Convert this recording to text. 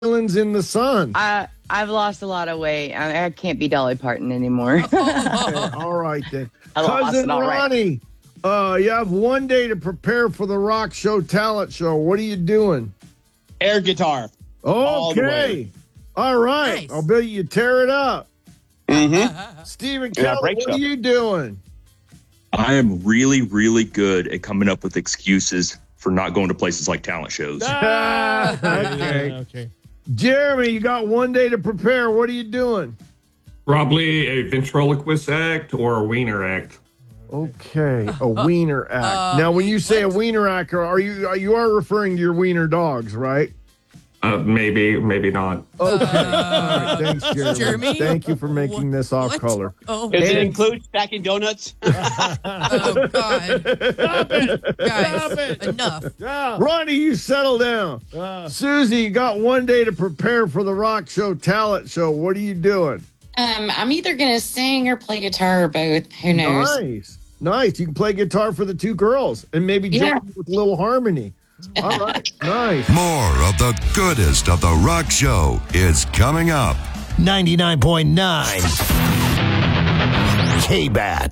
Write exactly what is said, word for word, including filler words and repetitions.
Islands in the sun. I, I've lost a lot of weight. I, I can't be Dolly Parton anymore. Okay, all right, then. I lost Cousin it, all right. Ronnie, uh, you have one day to prepare for the Rock Show talent show. What are you doing? Air guitar. All the Okay. way. All right. Nice. I'll bet you tear it up. Mm-hmm. Stephen Yeah, Keller, break what stuff. are you doing? I am really, really good at coming up with excuses for not going to places like talent shows. Ah, okay. Okay. Jeremy, you got one day to prepare. What are you doing? Probably a ventriloquist act or a wiener act. Okay, a wiener act. Uh, now, when you say what? a wiener act, are you are you are referring to your wiener dogs, right? Uh, maybe, maybe not. Okay. All right, thanks, Jeremy. Jeremy? Thank you for making this off What? color. Oh, Does it And- include stacking donuts? oh God. Stop it. Guys, Stop it. enough. Ronnie, you settle down. Susie, you got one day to prepare for the Rock Show talent show. What are you doing? Um, I'm either going to sing or play guitar or both. Who knows? Nice. Nice. You can play guitar for the two girls and maybe Yeah. join with a little harmony. All right. Nice. More of the goodest of The Rock Show is coming up. ninety-nine point nine K-Bat.